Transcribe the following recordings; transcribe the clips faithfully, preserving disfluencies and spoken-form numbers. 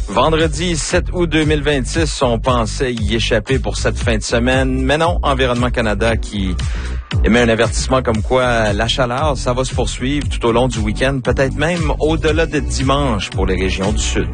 Vendredi sept août deux mille vingt-six, on pensait y échapper pour cette fin de semaine, mais non, Environnement Canada qui émet un avertissement comme quoi la chaleur, ça va se poursuivre tout au long du week-end, peut-être même au-delà de dimanche pour les régions du Sud.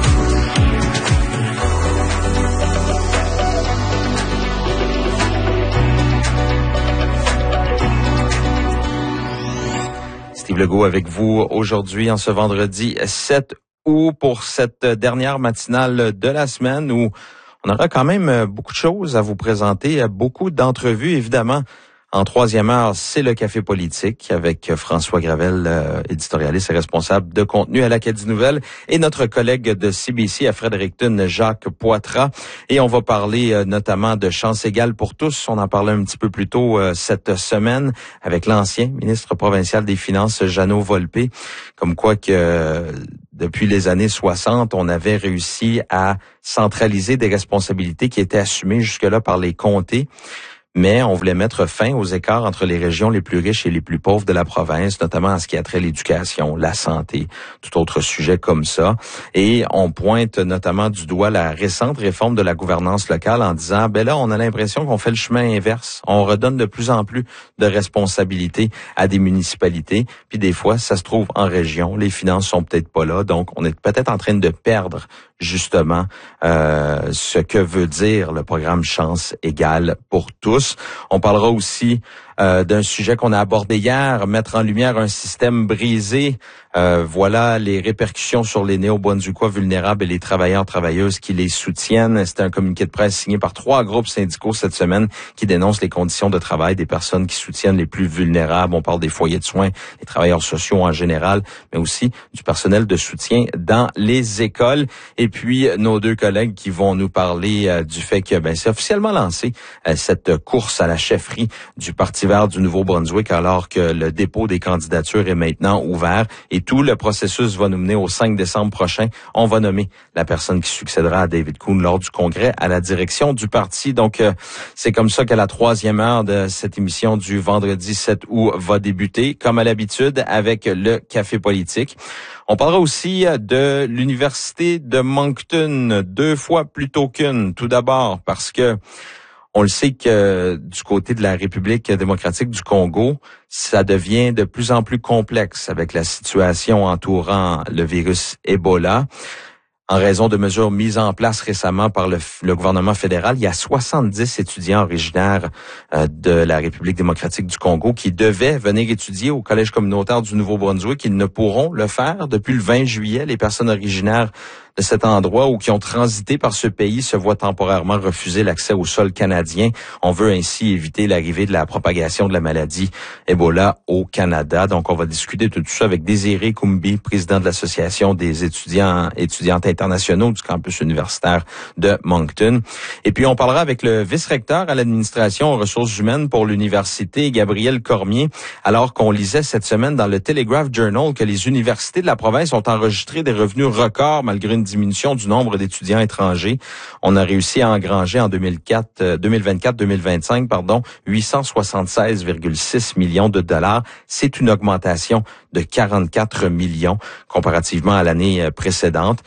Steve Legault avec vous aujourd'hui en ce vendredi sept août pour cette dernière matinale de la semaine où on aura quand même beaucoup de choses à vous présenter, beaucoup d'entrevues évidemment. En troisième heure, c'est le Café politique avec François Gravel, euh, éditorialiste et responsable de contenu à l'Acadie Nouvelle, et notre collègue de C B C à Fredericton, Jacques Poitras. Et on va parler euh, notamment de chance égale pour tous. On en parlait un petit peu plus tôt euh, cette semaine avec l'ancien ministre provincial des Finances, Jeannot Volpe, comme quoi que euh, depuis les années soixante, on avait réussi à centraliser des responsabilités qui étaient assumées jusque-là par les comtés. Mais on voulait mettre fin aux écarts entre les régions les plus riches et les plus pauvres de la province, notamment en ce qui a trait à l'éducation, la santé, tout autre sujet comme ça. Et on pointe notamment du doigt la récente réforme de la gouvernance locale en disant, ben là, on a l'impression qu'on fait le chemin inverse. On redonne de plus en plus de responsabilités à des municipalités. Puis des fois, ça se trouve en région. Les finances sont peut-être pas là. Donc, on est peut-être en train de perdre justement euh, ce que veut dire le programme Chance égale pour tous. On parlera aussi euh, d'un sujet qu'on a abordé hier, mettre en lumière un système brisé. Euh, voilà les répercussions sur les Néo-Brunswickois vulnérables et les travailleurs travailleuses qui les soutiennent. C'était un communiqué de presse signé par trois groupes syndicaux cette semaine qui dénoncent les conditions de travail des personnes qui soutiennent les plus vulnérables. On parle des foyers de soins, des travailleurs sociaux en général, mais aussi du personnel de soutien dans les écoles. Et puis nos deux collègues qui vont nous parler euh, du fait que ben c'est officiellement lancé euh, cette course à la chefferie du Parti vert du Nouveau-Brunswick, alors que le dépôt des candidatures est maintenant ouvert et tout le processus va nous mener au cinq décembre prochain. On va nommer la personne qui succédera à David Coon lors du congrès à la direction du parti. Donc, euh, c'est comme ça qu'à la troisième heure de cette émission du vendredi sept août va débuter, comme à l'habitude, avec le Café politique. On parlera aussi de l'Université de Moncton, deux fois plutôt qu'une. Tout d'abord, parce que on le sait que du côté de la République démocratique du Congo, ça devient de plus en plus complexe avec la situation entourant le virus Ebola. En raison de mesures mises en place récemment par le, le gouvernement fédéral, il y a soixante-dix étudiants originaires euh, de la République démocratique du Congo qui devaient venir étudier au Collège communautaire du Nouveau-Brunswick. Ils ne pourront le faire depuis le vingt juillet. Les personnes originaires de cet endroit ou qui ont transité par ce pays se voient temporairement refuser l'accès au sol canadien. On veut ainsi éviter l'arrivée de la propagation de la maladie Ebola au Canada. Donc, on va discuter de tout ça avec Désiré Koumbi, président de l'Association des étudiants étudiantes internationaux du campus universitaire de Moncton. Et puis, on parlera avec le vice-recteur à l'administration aux ressources humaines pour l'université, Gabriel Cormier, alors qu'on lisait cette semaine dans le Telegraph Journal que les universités de la province ont enregistré des revenus records malgré une diminution du nombre d'étudiants étrangers. On a réussi à engranger en deux mille quatre, deux mille vingt-quatre deux mille vingt-cinq, pardon, huit cent soixante-seize virgule six millions de dollars. C'est une augmentation de quarante-quatre millions comparativement à l'année précédente.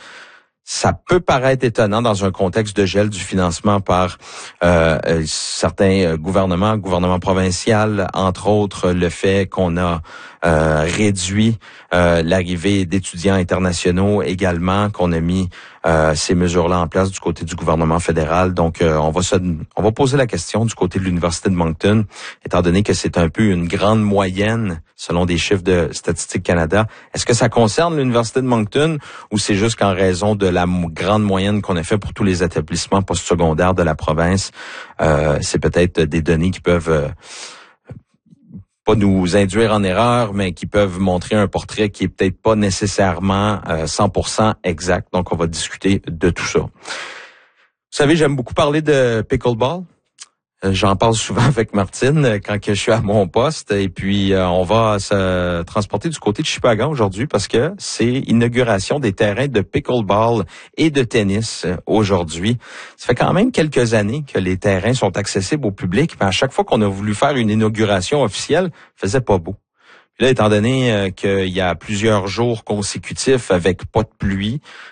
Ça peut paraître étonnant dans un contexte de gel du financement par euh, euh, certains gouvernements, gouvernement provincial, entre autres le fait qu'on a euh, réduit euh, l'arrivée d'étudiants internationaux également, qu'on a mis euh, ces mesures-là en place du côté du gouvernement fédéral. Donc, euh, on va se, on va poser la question du côté de l'Université de Moncton, étant donné que c'est un peu une grande moyenne selon des chiffres de Statistique Canada. Est-ce que ça concerne l'Université de Moncton ou c'est juste qu'en raison de la grande moyenne qu'on a fait pour tous les établissements postsecondaires de la province, euh, c'est peut-être des données qui peuvent euh, pas nous induire en erreur, mais qui peuvent montrer un portrait qui est peut-être pas nécessairement euh, cent pour cent exact. Donc, on va discuter de tout ça. Vous savez, j'aime beaucoup parler de pickleball. J'en parle souvent avec Martine quand que je suis à mon poste. Et puis, euh, on va se transporter du côté de Shippagan aujourd'hui parce que c'est inauguration des terrains de pickleball et de tennis aujourd'hui. Ça fait quand même quelques années que les terrains sont accessibles au public, mais à chaque fois qu'on a voulu faire une inauguration officielle, il faisait pas beau. Puis là, étant donné euh, qu'il y a plusieurs jours consécutifs avec pas de pluie,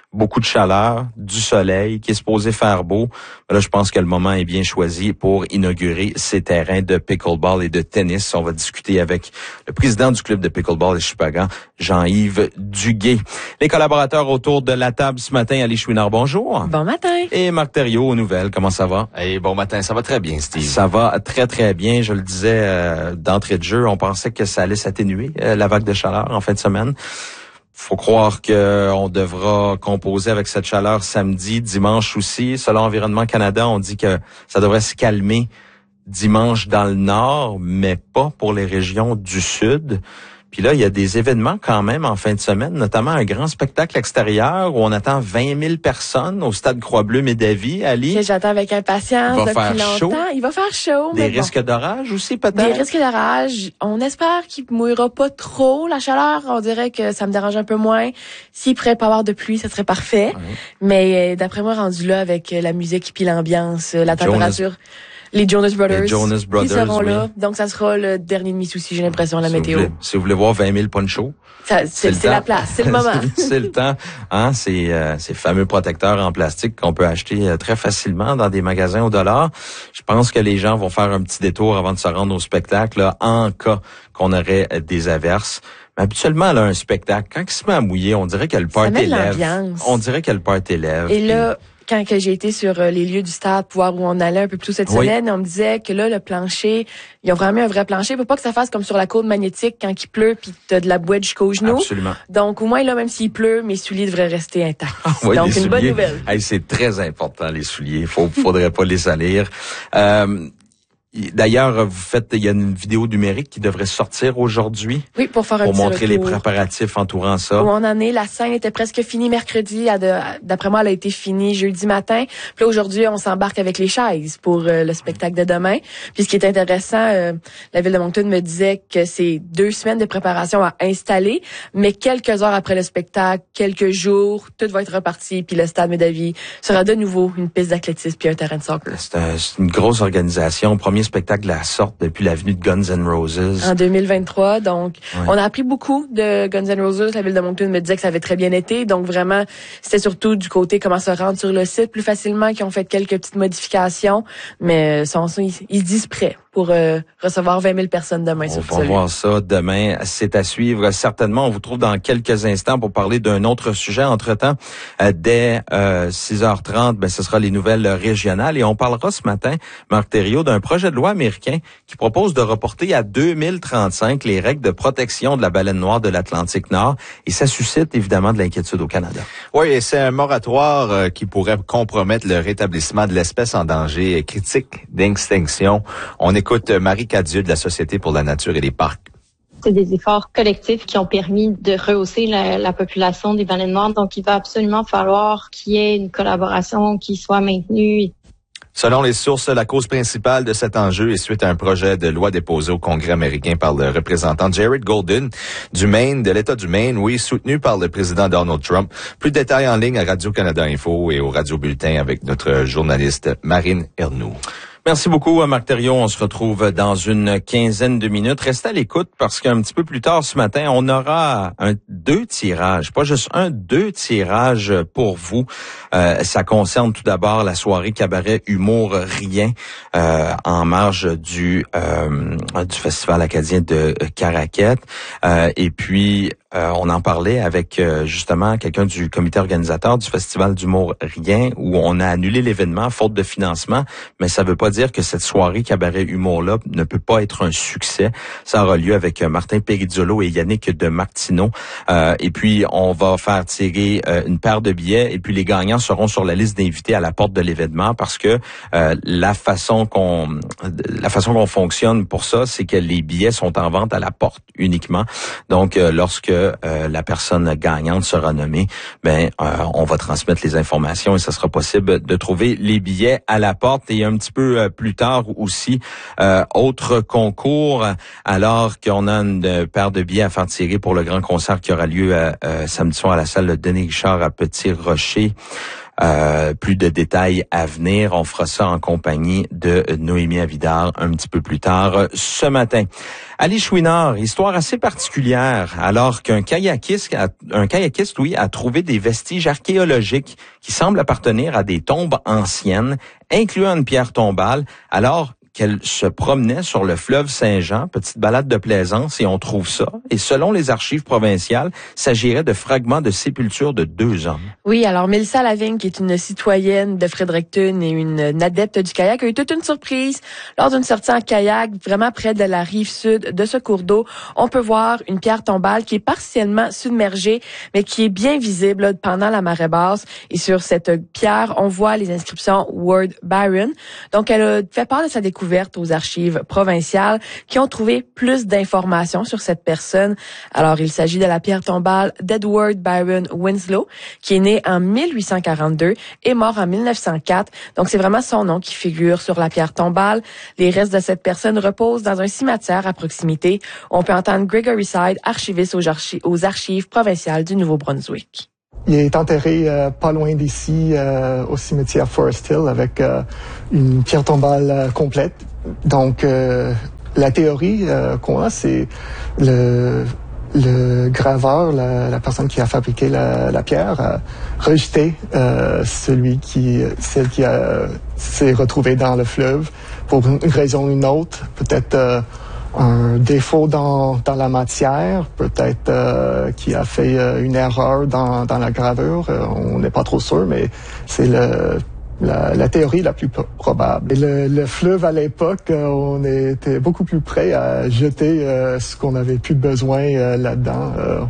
beaucoup de chaleur, du soleil, qui est supposé faire beau. Là, je pense que le moment est bien choisi pour inaugurer ces terrains de pickleball et de tennis. On va discuter avec le président du club de pickleball de Shippagan, Jean-Yves Duguay. Les collaborateurs autour de la table ce matin, Ali Chouinard, bonjour. Bon matin. Et Marc Thériault aux nouvelles, comment ça va? Hey, bon matin, ça va très bien, Steve. Ça va très, très bien. Je le disais euh, d'entrée de jeu, on pensait que ça allait s'atténuer, euh, la vague de chaleur en fin de semaine. Faut croire qu'on devra composer avec cette chaleur samedi, dimanche aussi. Selon Environnement Canada, on dit que ça devrait se calmer dimanche dans le nord, mais pas pour les régions du sud. Puis là, il y a des événements quand même en fin de semaine, notamment un grand spectacle extérieur où on attend vingt mille personnes au stade Croix-Bleu-Médavie. Ali? Que j'attends avec impatience Il va depuis faire longtemps. chaud. Il va faire chaud. Des mais risques bon. d'orage aussi, peut-être? Des risques d'orage. On espère qu'il mouillera pas trop. La chaleur, on dirait que ça me dérange un peu moins. S'il pourrait pas avoir de pluie, ça serait parfait. Ouais. Mais euh, d'après moi, rendu là avec euh, la musique puis l'ambiance, euh, la Jonas. température... Les Jonas Brothers. Les Jonas Brothers, Ils seront oui. là. Donc, ça sera le dernier demi-souci, j'ai l'impression, la si météo. Vous voulez, si vous voulez voir vingt mille ponchos, Ça, c'est c'est la place, c'est le moment. c'est le temps. Hein, c'est euh, ces fameux protecteurs en plastique qu'on peut acheter euh, très facilement dans des magasins au dollar. Je pense que les gens vont faire un petit détour avant de se rendre au spectacle là, en cas qu'on aurait euh, des averses. Mais habituellement, là, un spectacle, quand il se met à mouiller, on dirait que le Ça met party de lève. l'ambiance. On dirait que le party lève. Et puis- là, quand que j'ai été sur euh, les lieux du stade pour voir où on allait un peu plus tôt cette Oui. semaine, on me disait que là, le plancher, ils ont vraiment mis un vrai plancher pour pas que ça fasse comme sur la côte magnétique quand il pleut puis t'as de la boîte jusqu'aux genoux. Absolument. Donc, au moins, là, même s'il pleut, mes souliers devraient rester intacts. Oui, Donc, les une bonne souliers. nouvelle. Hey, c'est très important, les souliers. Faut, faudrait pas les salir. Euh, D'ailleurs, vous faites, il y a une vidéo numérique qui devrait sortir aujourd'hui Oui, pour faire un pour petit montrer les retour. préparatifs entourant ça. Où on en est, la scène était presque finie mercredi. À de- D'après moi, elle a été finie jeudi matin. Puis là, aujourd'hui, on s'embarque avec les chaises pour euh, le spectacle de demain. Puis ce qui est intéressant, euh, la Ville de Moncton me disait que c'est deux semaines de préparation à installer, mais quelques heures après le spectacle, quelques jours, tout va être reparti. Puis le stade Médavie sera de nouveau une piste d'athlétisme puis un terrain de soccer. C'est un- c'est une grosse organisation. Premier spectacle de la sorte depuis l'avenue de Guns N' Roses. En deux mille vingt-trois, donc Ouais. on a appris beaucoup de Guns N' Roses. La Ville de Moncton me disait que ça avait très bien été, donc vraiment c'était surtout du côté comment se rendre sur le site plus facilement, qui ont fait quelques petites modifications, mais sont, ils, ils se disent prêts pour euh, recevoir vingt mille personnes demain On sur va ce lieu. voir ça demain. C'est à suivre. Certainement, on vous trouve dans quelques instants pour parler d'un autre sujet. Entre-temps, euh, dès euh, six heures trente, ben, ce sera les nouvelles régionales. Et on parlera ce matin, Marc Thériault, d'un projet de loi américain qui propose de reporter à deux mille trente-cinq les règles de protection de la baleine noire de l'Atlantique Nord. Et ça suscite évidemment de l'inquiétude au Canada. Oui, et c'est un moratoire euh, qui pourrait compromettre le rétablissement de l'espèce en danger critique d'extinction. On écoute Marie Cadieux de la Société pour la nature et les parcs. C'est des efforts collectifs qui ont permis de rehausser la, la population des baleines noires. Donc, il va absolument falloir qu'il y ait une collaboration qui soit maintenue. Selon les sources, la cause principale de cet enjeu est suite à un projet de loi déposé au Congrès américain par le représentant Jared Golden du Maine, de l'État du Maine, oui, soutenu par le président Donald Trump. Plus de détails en ligne à Radio-Canada Info et au Radio Bulletin avec notre journaliste Marine Ernoux. Merci beaucoup, Marc Thériault. On se retrouve dans une quinzaine de minutes. Restez à l'écoute parce qu'un petit peu plus tard ce matin, on aura un deux tirages, pas juste un, deux tirages pour vous. Euh, ça concerne tout d'abord la soirée cabaret humour rien euh, en marge du euh, du Festival acadien de Caraquette. Euh, et puis Euh, on en parlait avec euh, justement quelqu'un du comité organisateur du Festival d'humour Rien, où on a annulé l'événement faute de financement, mais ça veut pas dire que cette soirée cabaret humour-là ne peut pas être un succès. Ça aura lieu avec euh, Martin Perizzolo et Yannick de Martineau. Euh, et puis, on va faire tirer euh, une paire de billets et puis les gagnants seront sur la liste d'invités à la porte de l'événement parce que euh, la façon qu'on la façon qu'on fonctionne pour ça, c'est que les billets sont en vente à la porte uniquement. Donc, euh, lorsque Euh, la personne gagnante sera nommée, ben euh, on va transmettre les informations et ça sera possible de trouver les billets à la porte. Et un petit peu euh, plus tard aussi, euh, autre concours, alors qu'on a une paire de billets à faire tirer pour le grand concert qui aura lieu euh, euh, samedi soir à la salle Denis Richard à Petit Rocher. Euh, plus de détails à venir. On fera ça en compagnie de Noémie Avidard un petit peu plus tard ce matin. Ali Chouinard, histoire assez particulière, alors qu'un kayakiste, un kayakiste, oui, a trouvé des vestiges archéologiques qui semblent appartenir à des tombes anciennes, incluant une pierre tombale, alors qu'elle se promenait sur le fleuve Saint-Jean, petite balade de plaisance, et on trouve ça. Et selon les archives provinciales, il s'agirait de fragments de sépulture de deux hommes. Oui, alors Mélissa Lavigne, qui est une citoyenne de Fredericton et une, une adepte du kayak, a eu toute une surprise. Lors d'une sortie en kayak, vraiment près de la rive sud de ce cours d'eau, on peut voir une pierre tombale qui est partiellement submergée, mais qui est bien visible là, pendant la marée basse. Et sur cette pierre, on voit les inscriptions Ward Byron. Donc, elle a fait part de sa découverte aux archives provinciales qui ont trouvé plus d'informations sur cette personne. Alors, il s'agit de la pierre tombale d'Edward Byron Winslow, qui est né en mille huit cent quarante-deux et mort en mille neuf cent quatre. Donc, c'est vraiment son nom qui figure sur la pierre tombale. Les restes de cette personne reposent dans un cimetière à proximité. On peut entendre Gregory Side, archiviste aux, archi- aux archives provinciales du Nouveau-Brunswick. Il est enterré euh, pas loin d'ici, euh, au cimetière Forest Hill, avec euh, une pierre tombale euh, complète. Donc, euh, la théorie euh, qu'on a, c'est le, le graveur, la, la personne qui a fabriqué la, la pierre, a rejeté euh, celui qui, celle qui a, s'est retrouvée dans le fleuve pour une raison ou une autre, peut-être euh, un défaut dans, dans la matière, peut-être euh, qui a fait euh, une erreur dans, dans la gravure. Euh, on n'est pas trop sûr, mais c'est le, la, la théorie la plus probable. Et le, le fleuve, à l'époque, euh, on était beaucoup plus prêt à jeter euh, ce qu'on avait plus besoin euh, là-dedans. Euh.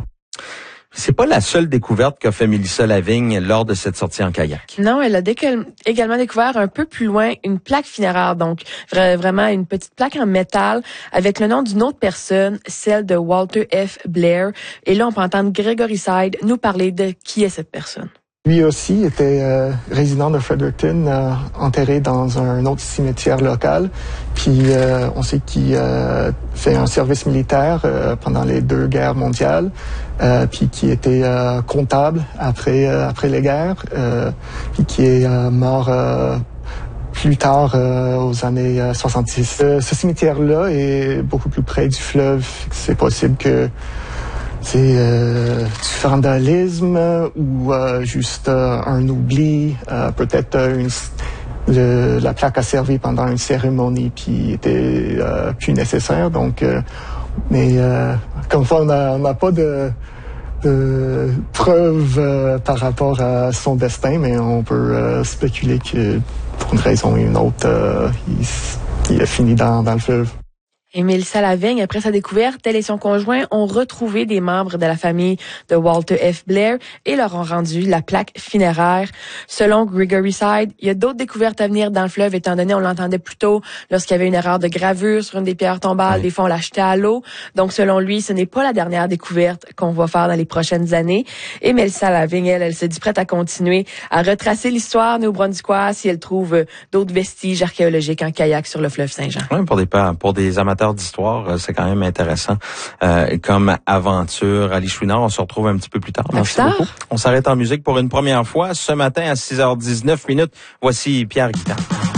C'est pas la seule découverte qu'a fait Mélissa Lavigne lors de cette sortie en kayak. Non, elle a déque- également découvert un peu plus loin une plaque funéraire, donc vra- vraiment une petite plaque en métal avec le nom d'une autre personne, celle de Walter F. Blair. Et là, on peut entendre Gregory Side nous parler de qui est cette personne. Lui aussi était euh, résident de Fredericton, euh, enterré dans un autre cimetière local. Puis euh, on sait qu'il euh, fait un service militaire euh, pendant les deux guerres mondiales, euh, puis qui était euh, comptable après euh, après les guerres, euh, puis qui est euh, mort euh, plus tard euh, aux années euh, soixante-dix. Euh, ce cimetière-là est beaucoup plus près du fleuve. C'est possible que c'est euh, du vandalisme ou euh, juste euh, un oubli. Euh, peut-être euh, une, le, la plaque a servi pendant une cérémonie puis était euh, plus nécessaire. Donc, euh, mais euh, comme fois, on n'a pas de, de preuves euh, par rapport à son destin, mais on peut euh, spéculer que pour une raison ou une autre, euh, il, il a fini dans, dans le fleuve. Et Mélissa Lavigne, après sa découverte, elle et son conjoint ont retrouvé des membres de la famille de Walter F. Blair et leur ont rendu la plaque funéraire. Selon Gregory Side, il y a d'autres découvertes à venir dans le fleuve, étant donné, on l'entendait plus tôt, lorsqu'il y avait une erreur de gravure sur une des pierres tombales, oui. Des fois on l'achetait à l'eau. Donc selon lui, ce n'est pas la dernière découverte qu'on va faire dans les prochaines années. Et Mélissa Lavigne, elle, elle se dit prête à continuer à retracer l'histoire néo-brunswickoise si elle trouve d'autres vestiges archéologiques en kayak sur le fleuve Saint-Jean. Oui, pour des, pour des amateurs d'histoire, c'est quand même intéressant euh, comme aventure. Ali Chouinard, on se retrouve un petit peu plus tard. Merci tard. beaucoup. On s'arrête en musique pour une première fois ce matin à six heures dix-neuf minutes. Voici Pierre Guitard.